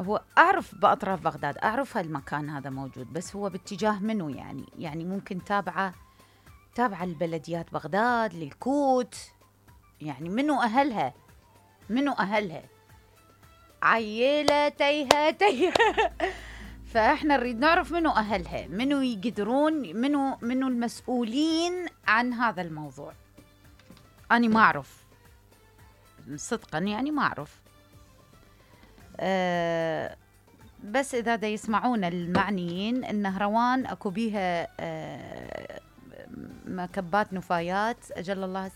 هو أعرف بأطراف بغداد، أعرف هالمكان هذا موجود، بس هو باتجاه منو يعني ممكن تابعة البلديات بغداد للكوت، يعني منو أهلها عيلة تيها فإحنا نريد نعرف منو أهلها، منو يقدرون، منو المسؤولين عن هذا الموضوع. أنا ما أعرف صدقا، يعني ما أعرف. بس إذا دا يسمعون المعنيين، النهروان أكو بيها مكبات نفايات أجل الله